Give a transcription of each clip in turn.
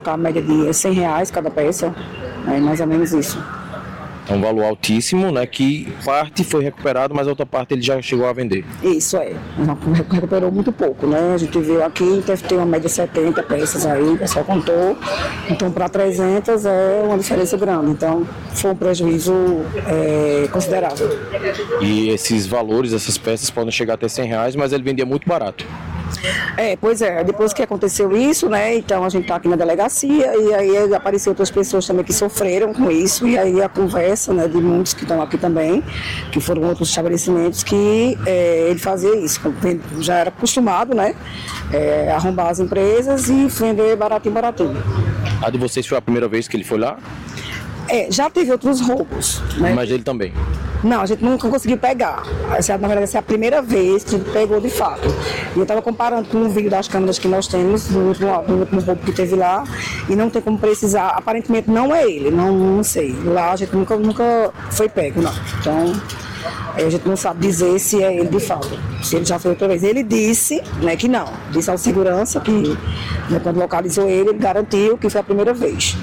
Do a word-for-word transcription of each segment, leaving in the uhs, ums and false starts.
A média de cem reais cada peça, é mais ou menos isso. É um valor altíssimo, né? Que parte foi recuperado, mas a outra parte ele já chegou a vender. Isso é, recuperou muito pouco, né? A gente viu aqui, deve ter uma média de setenta peças aí, o pessoal contou. Então, para trezentas é uma diferença grande. Então, foi um prejuízo é, considerável. E esses valores, essas peças podem chegar até cem reais, mas ele vendia muito barato. É, pois é, depois que aconteceu isso, né, então a gente tá aqui na delegacia e aí apareceram outras pessoas também que sofreram com isso e aí a conversa, né, de muitos que estão aqui também, que foram outros estabelecimentos que é, ele fazia isso, já era acostumado, né, é, arrombar as empresas e vender baratinho, baratinho. A de vocês foi a primeira vez que ele foi lá? É, já teve outros roubos, né? Mas ele também? Não, a gente nunca conseguiu pegar. Essa, na verdade, essa é a primeira vez que pegou de fato. E eu estava comparando com o vídeo das câmeras que nós temos, do último, do último roubo que teve lá, e não tem como precisar. Aparentemente não é ele, não, não sei. Lá a gente nunca, nunca foi pego, não. Então, a gente não sabe dizer se é ele de fato, se ele já foi outra vez. Ele disse, né, que não. Disse ao segurança que, né, quando localizou ele, ele garantiu que foi a primeira vez.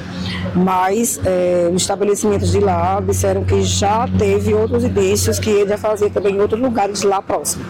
Mas é, os estabelecimentos de lá disseram que já teve outros indícios que ele já fazia também em outros lugares lá próximo.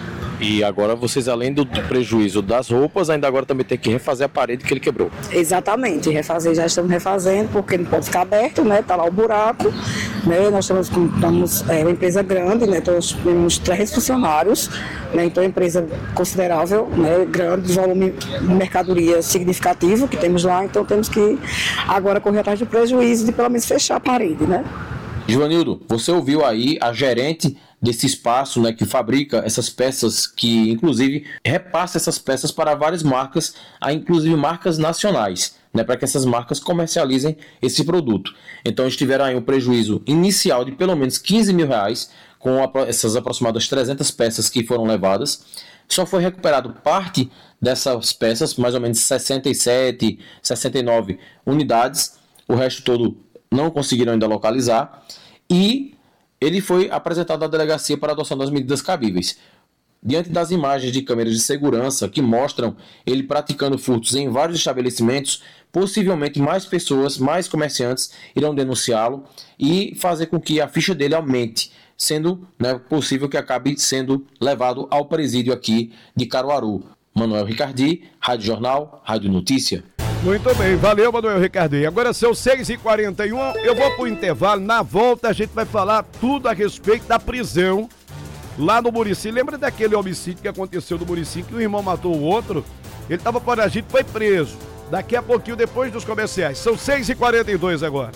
E agora vocês, além do prejuízo das roupas, ainda agora também tem que refazer a parede que ele quebrou. Exatamente, refazer, já estamos refazendo, porque não pode ficar aberto, né? Está lá o buraco, né? Nós estamos, estamos é uma empresa grande, né? Temos, temos três funcionários, né? Então é uma empresa considerável, né? Grande, volume de mercadoria significativo que temos lá, então temos que agora correr atrás do prejuízo de pelo menos fechar a parede, né? Joanildo, você ouviu aí a gerente desse espaço, né, que fabrica essas peças, que inclusive repassa essas peças para várias marcas, inclusive marcas nacionais, né, para que essas marcas comercializem esse produto. Então eles tiveram aí um prejuízo inicial de pelo menos quinze mil reais com essas aproximadas trezentas peças que foram levadas. Só foi recuperado parte dessas peças, mais ou menos sessenta e sete, sessenta e nove unidades, o resto todo não conseguiram ainda localizar, e ele foi apresentado à delegacia para adoção das medidas cabíveis. Diante das imagens de câmeras de segurança que mostram ele praticando furtos em vários estabelecimentos, possivelmente mais pessoas, mais comerciantes irão denunciá-lo e fazer com que a ficha dele aumente, sendo, né, possível que acabe sendo levado ao presídio aqui de Caruaru. Manuel Ricardi, Rádio Jornal, Rádio Notícia. Muito bem, valeu, Manuel Ricardi. Agora são seis e quarenta e um, eu vou pro intervalo. Na volta a gente vai falar tudo a respeito da prisão lá no Murici. Lembra daquele homicídio que aconteceu no Murici, que o irmão matou o outro? Ele estava foragido e foi preso. Daqui a pouquinho, depois dos comerciais. São seis e quarenta e dois agora.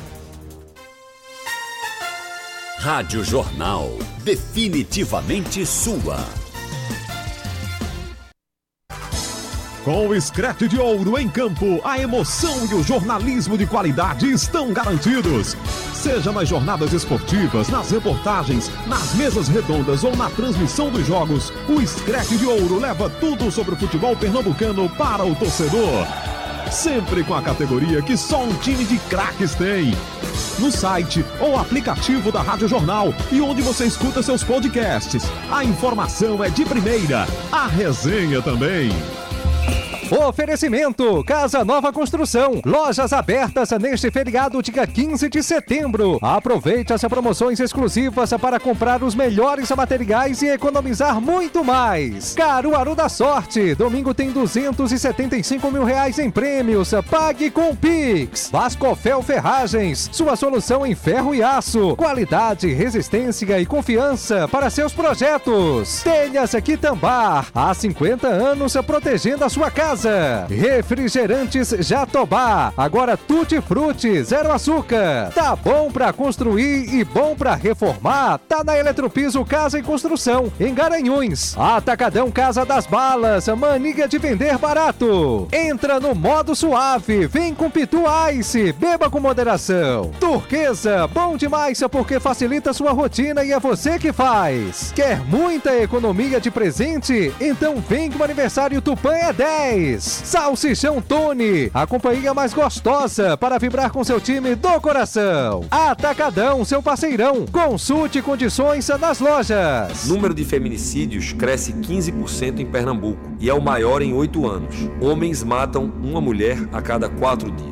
Rádio Jornal, definitivamente sua. Com o Screte de Ouro em campo, a emoção e o jornalismo de qualidade estão garantidos. Seja nas jornadas esportivas, nas reportagens, nas mesas redondas ou na transmissão dos jogos, o Screte de Ouro leva tudo sobre o futebol pernambucano para o torcedor. Sempre com a categoria que só um time de craques tem. No site ou aplicativo da Rádio Jornal e onde você escuta seus podcasts. A informação é de primeira, a resenha também. Oferecimento, Casa Nova Construção, lojas abertas neste feriado dia quinze de setembro. Aproveite as promoções exclusivas para comprar os melhores materiais e economizar muito mais. Caruaru da Sorte, domingo tem duzentos e setenta e cinco mil reais em prêmios, pague com Pix. Vascofel Ferragens, sua solução em ferro e aço, qualidade, resistência e confiança para seus projetos. Telhas Quitambar, há cinquenta anos protegendo a sua casa. Refrigerantes Jatobá, agora Tutti Frutti, zero açúcar. Tá bom pra construir e bom pra reformar? Tá na Eletropiso Casa e Construção, em Garanhuns. Atacadão Casa das Balas, mania de vender barato. Entra no modo suave, vem com Pitu Ice, beba com moderação. Turquesa, bom demais porque facilita sua rotina e é você que faz. Quer muita economia de presente? Então vem que o aniversário Tupã é dez. sabores. Salsichão Tony, a companhia mais gostosa para vibrar com seu time do coração. Atacadão, seu parceirão. Consulte condições nas lojas. Número de feminicídios cresce quinze por cento em Pernambuco e é o maior em oito anos. Homens matam uma mulher a cada quatro dias.